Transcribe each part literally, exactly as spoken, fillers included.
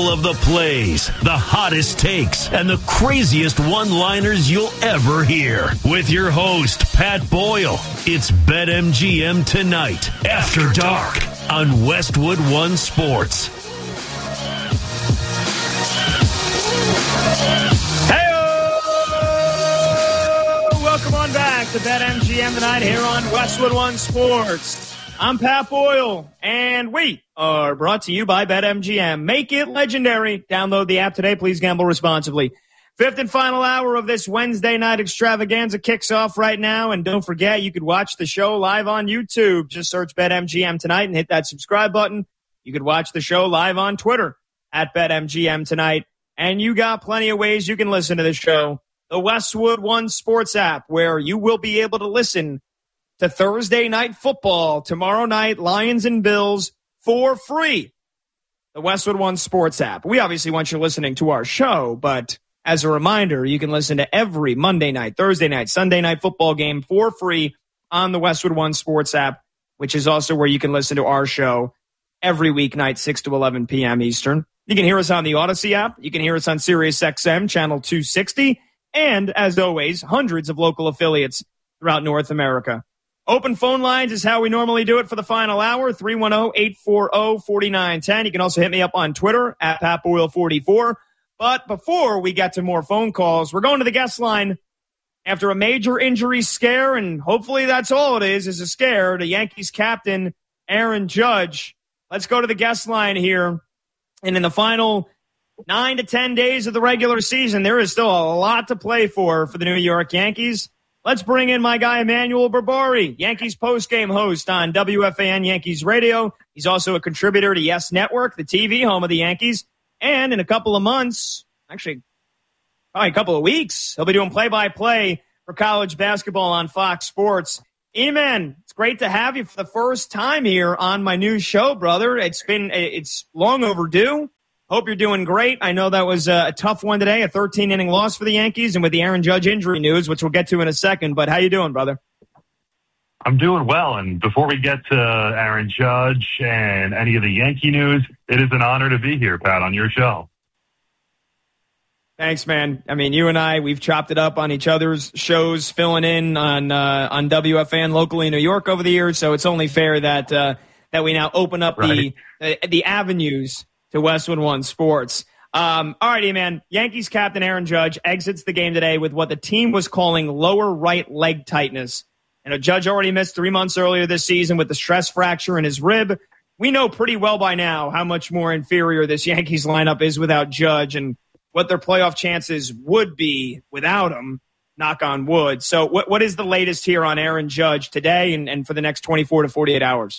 full of the plays, the hottest takes, and the craziest one-liners you'll ever hear. With your host, Pat Boyle, it's BetMGM Tonight, After Dark, on Westwood One Sports. Welcome on back to BetMGM Tonight here on Westwood One Sports. I'm Pat Boyle, and we are brought to you by BetMGM. Make it legendary. Download the app today. Please gamble responsibly. Fifth and final hour of this Wednesday night extravaganza kicks off right now, and don't forget, you could watch the show live on YouTube. Just search BetMGM Tonight and hit that subscribe button. You could watch the show live on Twitter at BetMGM Tonight, and you got plenty of ways you can listen to the show. The Westwood One Sports app, where you will be able to listen to Thursday Night Football, tomorrow night, Lions and Bills, for free. The Westwood One Sports app. We obviously want you listening to our show, but as a reminder, you can listen to every Monday night, Thursday night, Sunday night football game for free on the Westwood One Sports app, which is also where you can listen to our show every weeknight, six to eleven p.m. Eastern. You can hear us on the Odyssey app. You can hear us on SiriusXM, channel two sixty, and, as always, hundreds of local affiliates throughout North America. Open phone lines is how we normally do it for the final hour, three one zero, eight four zero, four nine one zero. You can also hit me up on Twitter, at Pat Boyle forty-four. But before we get to more phone calls, we're going to the guest line. After a major injury scare, and hopefully that's all it is, is a scare, the Yankees captain, Aaron Judge. Let's go to the guest line here. And in the final nine to ten days of the regular season, there is still a lot to play for for the New York Yankees. Let's bring in my guy, Emmanuel Berbari, Yankees postgame host on W F A N Yankees Radio. He's also a contributor to Yes Network, the T V home of the Yankees. And in a couple of months, actually probably a couple of weeks, he'll be doing play-by-play for college basketball on Fox Sports. E-Man, it's great to have you for the first time here on my new show, brother. It's been, it's long overdue. Hope you're doing great. I know that was a tough one today, a thirteen-inning loss for the Yankees, and with the Aaron Judge injury news, which we'll get to in a second. But how you doing, brother? I'm doing well, and before we get to Aaron Judge and any of the Yankee news, it is an honor to be here, Pat, on your show. Thanks, man. I mean, you and I, we've chopped it up on each other's shows, filling in on uh, on W F A N locally in New York over the years, so it's only fair that uh, that we now open up right. the uh, the avenues to Westwood One Sports. Um, all righty, man. Yankees captain Aaron Judge exits the game today with what the team was calling lower right leg tightness. And a Judge already missed three months earlier this season with the stress fracture in his rib. We know pretty well by now how much more inferior this Yankees lineup is without Judge and what their playoff chances would be without him, knock on wood. So what what is the latest here on Aaron Judge today and, and for the next twenty-four to forty-eight hours?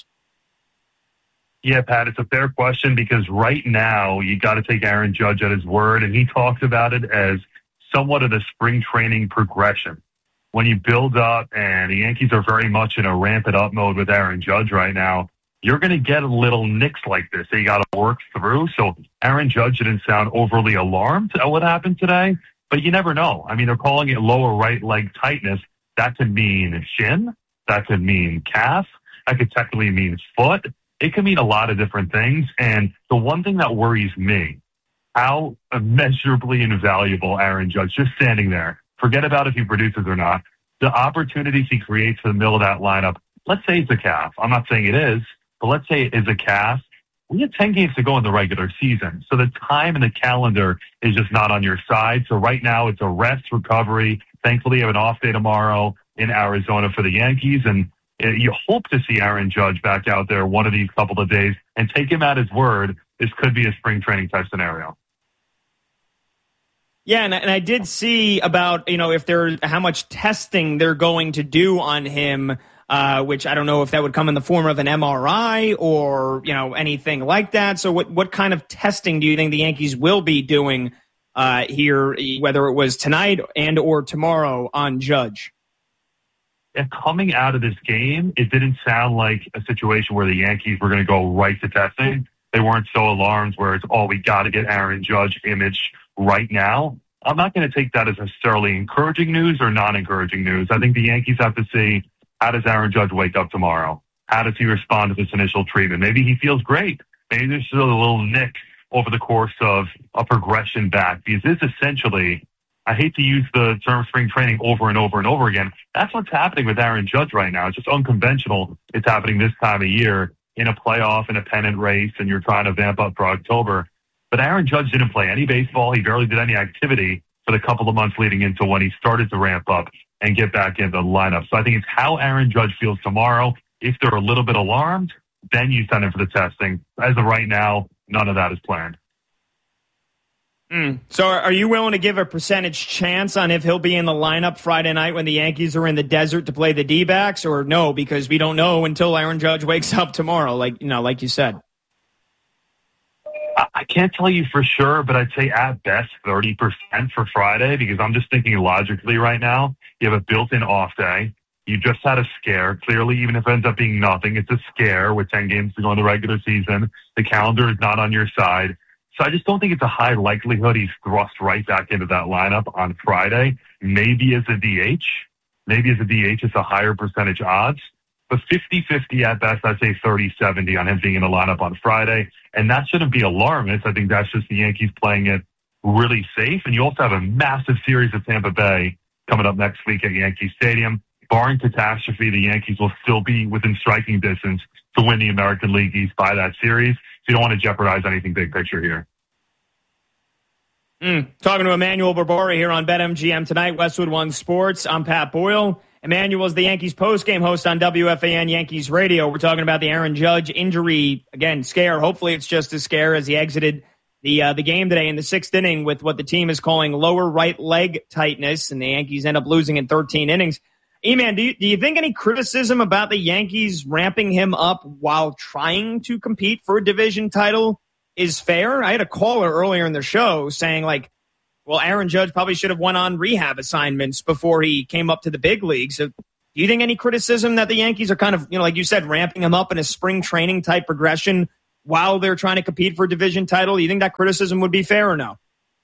Yeah, Pat, it's a fair question because right now you got to take Aaron Judge at his word, and he talks about it as somewhat of a spring training progression. When you build up, and the Yankees are very much in a ramp it up mode with Aaron Judge right now, you're going to get little nicks like this that you got to work through. So Aaron Judge didn't sound overly alarmed at what happened today, but you never know. I mean, they're calling it lower right leg tightness. That could mean shin. That could mean calf. That could technically mean foot. It can mean a lot of different things. And the one thing that worries me, how immeasurably invaluable Aaron Judge, just standing there, forget about if he produces or not, the opportunities he creates for the middle of that lineup. Let's say it's a calf. I'm not saying it is, but let's say it is a calf. We have ten games to go in the regular season. So the time in the calendar is just not on your side. So right now it's a rest recovery. Thankfully, you have an off day tomorrow in Arizona for the Yankees. And you hope to see Aaron Judge back out there one of these couple of days and take him at his word. This could be a spring training type scenario. Yeah, and, and I did see about, you know, if there, how much testing they're going to do on him, uh, which I don't know if that would come in the form of an M R I or, you know, anything like that. So what, what kind of testing do you think the Yankees will be doing uh, here, whether it was tonight and or tomorrow on Judge? Yeah, coming out of this game, it didn't sound like a situation where the Yankees were going to go right to testing. They weren't so alarmed where it's, oh, we got to get Aaron Judge image right now. I'm not going to take that as necessarily encouraging news or non-encouraging news. I think the Yankees have to see, how does Aaron Judge wake up tomorrow? How does he respond to this initial treatment? Maybe he feels great. Maybe there's still a little nick over the course of a progression back, because this essentially, I hate to use the term spring training over and over and over again. That's what's happening with Aaron Judge right now. It's just unconventional. It's happening this time of year in a playoff, in a pennant race, and you're trying to vamp up for October. But Aaron Judge didn't play any baseball. He barely did any activity for the couple of months leading into when he started to ramp up and get back into the lineup. So I think it's how Aaron Judge feels tomorrow. If they're a little bit alarmed, then you send him for the testing. As of right now, none of that is planned. Mm. So are you willing to give a percentage chance on if he'll be in the lineup Friday night when the Yankees are in the desert to play the D-backs, or no, because we don't know until Aaron Judge wakes up tomorrow, like you know, like you said? I can't tell you for sure, but I'd say at best thirty percent for Friday, because I'm just thinking logically right now. You have a built-in off day. You just had a scare. Clearly, even if it ends up being nothing, it's a scare with ten games to go in the regular season. The calendar is not on your side. So I just don't think it's a high likelihood he's thrust right back into that lineup on Friday. Maybe as a D H. Maybe as a D H, it's a higher percentage odds. But fifty-fifty at best, I'd say thirty seventy on him being in the lineup on Friday. And that shouldn't be alarmist. I think that's just the Yankees playing it really safe. And you also have a massive series of Tampa Bay coming up next week at Yankee Stadium. Barring catastrophe, the Yankees will still be within striking distance to win the American League East by that series. So you don't want to jeopardize anything big picture here. Mm. Talking to Emmanuel Barbari here on BetMGM tonight, Westwood One Sports. I'm Pat Boyle. Emmanuel is the Yankees postgame host on W F A N Yankees Radio. We're talking about the Aaron Judge injury, again, scare. Hopefully it's just a scare as he exited the uh, the game today in the sixth inning with what the team is calling lower right leg tightness, and the Yankees end up losing in thirteen innings. E-Man, do you, do you think any criticism about the Yankees ramping him up while trying to compete for a division title is fair? I had a caller earlier in the show saying, like, well, Aaron Judge probably should have went on rehab assignments before he came up to the big leagues. So do you think any criticism that the Yankees are kind of, you know, like you said, ramping him up in a spring training type progression while they're trying to compete for a division title? Do you think that criticism would be fair or no?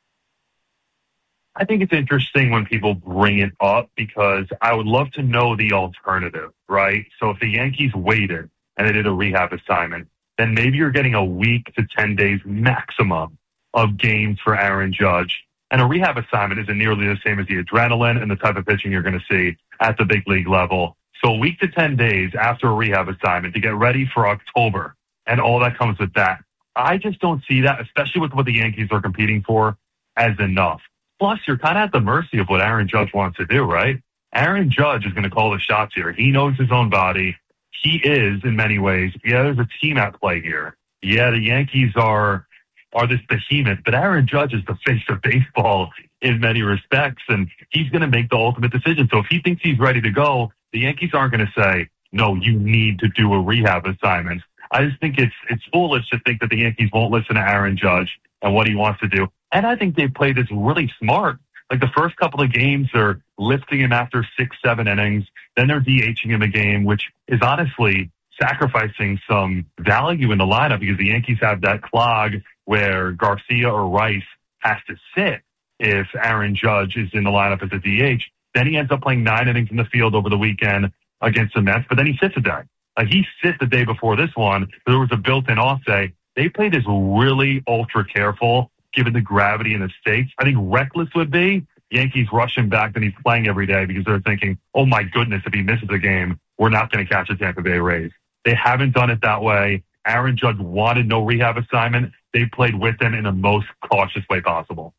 I think it's interesting when people bring it up because I would love to know the alternative, right? So if the Yankees waited and they did a rehab assignment, then maybe you're getting a week to ten days maximum of games for Aaron Judge. And a rehab assignment isn't nearly the same as the adrenaline and the type of pitching you're going to see at the big league level. So a week to ten days after a rehab assignment to get ready for October and all that comes with that. I just don't see that, especially with what the Yankees are competing for, as enough. Plus, you're kind of at the mercy of what Aaron Judge wants to do, right? Aaron Judge is going to call the shots here. He knows his own body. He is, in many ways. Yeah, there's a team at play here. Yeah, the Yankees are are this behemoth, but Aaron Judge is the face of baseball in many respects, and he's going to make the ultimate decision. So if he thinks he's ready to go, the Yankees aren't going to say, no, you need to do a rehab assignment. I just think it's it's foolish to think that the Yankees won't listen to Aaron Judge and what he wants to do. And I think they played this really smart. Like the first couple of games, they're lifting him after six, seven innings. Then they're DHing him a game, which is honestly sacrificing some value in the lineup because the Yankees have that clog where Garcia or Rice has to sit if Aaron Judge is in the lineup as a D H. Then he ends up playing nine innings in the field over the weekend against the Mets, but then he sits a day. Like he sit the day before this one. There was a built-in off day. They played this really ultra careful, given the gravity and the stakes. I think reckless would be Yankees rush him back, then he's playing every day because they're thinking, oh my goodness, if he misses a game, we're not going to catch a Tampa Bay Rays. They haven't done it that way. Aaron Judge wanted no rehab assignment. They played with him in the most cautious way possible.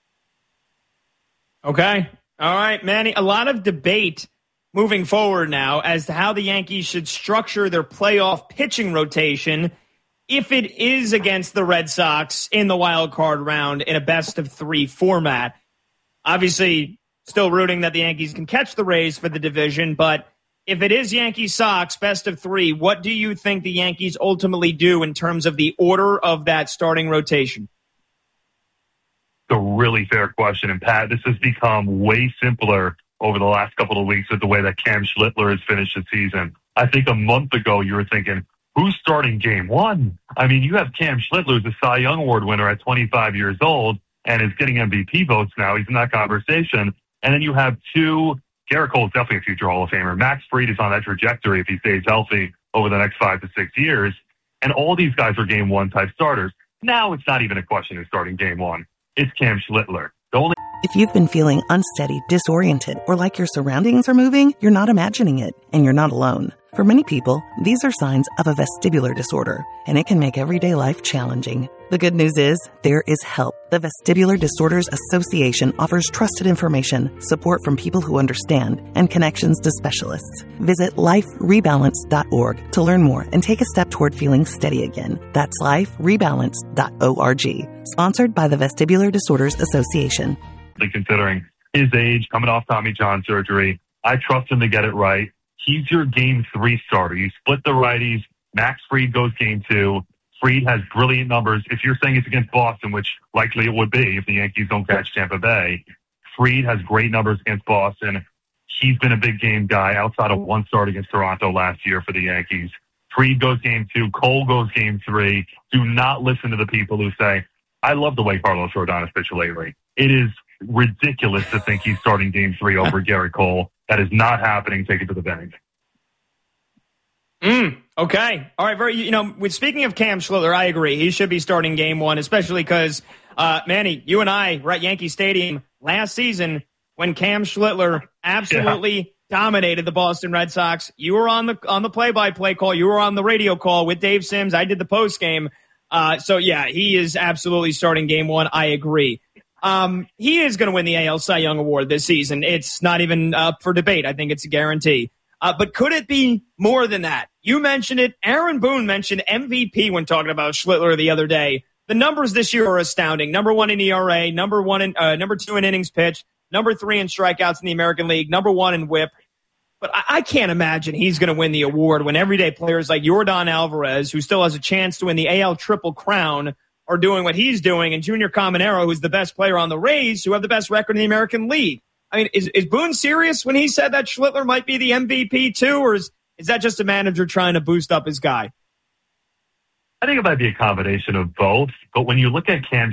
Okay. All right, Manny. A lot of debate moving forward now as to how the Yankees should structure their playoff pitching rotation if it is against the Red Sox in the wild card round in a best of three format. Obviously, still rooting that the Yankees can catch the Rays for the division, but if it is Yankees-Sox best of three, what do you think the Yankees ultimately do in terms of the order of that starting rotation? It's a really fair question. And Pat, this has become way simpler over the last couple of weeks with the way that Cam Schlittler has finished the season. I think a month ago you were thinking, who's starting game one? I mean, you have Cam Schlittler, who's a Cy Young Award winner at twenty-five years old and is getting M V P votes now. He's in that conversation. And then you have two, Garrett Cole is definitely a future Hall of Famer. Max Fried is on that trajectory if he stays healthy over the next five to six years. And all these guys are game one type starters. Now it's not even a question of starting game one. It's Cam Schlittler. The only If you've been feeling unsteady, disoriented, or like your surroundings are moving, you're not imagining it, and you're not alone. For many people, these are signs of a vestibular disorder, and it can make everyday life challenging. The good news is, there is help. The Vestibular Disorders Association offers trusted information, support from people who understand, and connections to specialists. Visit life rebalance dot org to learn more and take a step toward feeling steady again. That's life rebalance dot org. Sponsored by the Vestibular Disorders Association. Considering his age, coming off Tommy John surgery, I trust him to get it right. He's your game three starter. You split the righties. Max Fried goes game two. Fried has brilliant numbers. If you're saying it's against Boston, which likely it would be if the Yankees don't catch Tampa Bay, Fried has great numbers against Boston. He's been a big game guy outside of one start against Toronto last year for the Yankees. Fried goes game two. Cole goes game three. Do not listen to the people who say, I love the way Carlos Rodon has pitched lately. It is ridiculous to think he's starting game three over Garrett Cole. That is not happening. Take it to the bank. Mm, okay. All right. Very, you know, with speaking of Cam Schlittler, I agree. He should be starting game one, especially because, uh, Manny, you and I were at Yankee Stadium last season when Cam Schlittler absolutely yeah. dominated the Boston Red Sox. You were on the, on the play-by-play call. You were on the radio call with Dave Sims. I did the post game. Uh, so yeah, he is absolutely starting game one. I agree. Um, he is going to win the A L Cy Young Award this season. It's not even up for debate. I think it's a guarantee. Uh, but could it be more than that? You mentioned it. Aaron Boone mentioned M V P when talking about Schlittler the other day. The numbers this year are astounding. Number one in E R A, number one in, uh, number two in innings pitched, number three in strikeouts in the American League, number one in whip. But I, I can't imagine he's going to win the award when everyday players like Yordan Alvarez, who still has a chance to win the A L Triple Crown, are doing what he's doing, and Junior Caminero, who's the best player on the Rays, who have the best record in the American League. I mean, is, is Boone serious when he said that Schlittler might be the M V P too, or is, is that just a manager trying to boost up his guy? I think it might be a combination of both, but when you look at Cam